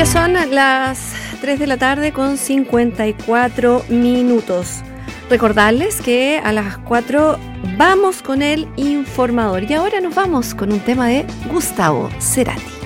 Ya son las 3 de la tarde con 54 minutos. Recordarles que a las 4 vamos con el informador. Y ahora nos vamos con un tema de Gustavo Cerati.